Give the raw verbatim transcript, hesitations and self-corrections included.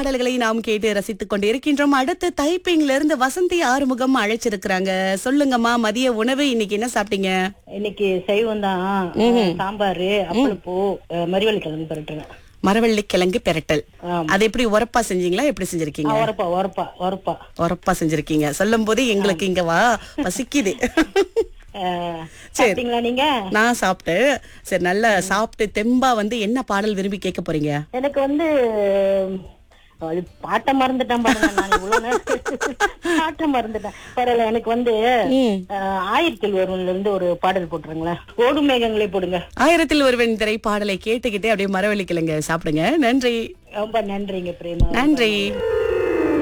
பாடல்களை நாம் கேட்டு ரசித்துக் கொண்டு இருக்கின்றோம். அடுத்து தைப்பிங்ல இருந்து வசந்தி ஆறுமுகம் அழைச்சிருக்கிறாங்க. சொல்லுங்கம்மா, மதிய உணவு இன்னைக்கு என்ன சாப்பிட்டீங்க? இன்னைக்கு சைவம் தான். சாம்பாரு, அப்பளப்பூ, மறிவள்ளி கிழங்கு பரட்டுங்க. மரவள்ளி கிழங்கு பெரட்டல். அது எப்படி உரப்பா செஞ்சீங்களா? எப்படி செஞ்சிருக்கீங்க? உரப்பா உரப்பா உரப்பா உரப்பா செஞ்சிருக்கீங்க. சொல்லும் போது எங்களுக்கு இங்க வா பசிக்குது. சாப்பிட்டீங்களா நீங்க? நான் சாப்பிட்டேன். சரி, நல்லா சாப்பிட்டு தெம்பா வந்து என்ன பாடல் விரும்பி கேட்க போறீங்க? எனக்கு வந்து பாட்ட மறந்துட்டேன் பாருங்க. நான் இவ்வளவு நேரம் பாட்ட மறந்துட்டேன். பரவாயில்ல, எனக்கு வந்து ஆயிரத்தில் ஒருவன்ல இருந்து ஒரு பாடல் போட்டுருங்களேன். ஓடும் மேகங்களே போடுங்க. ஆயிரத்தில் ஒருவன் திரை பாடலை கேட்டுக்கிட்டே அப்படியே மரவள்ளி கிழங்கு சாப்பிடுங்க. நன்றி. ரொம்ப நன்றிங்க பிரேமா. நன்றி.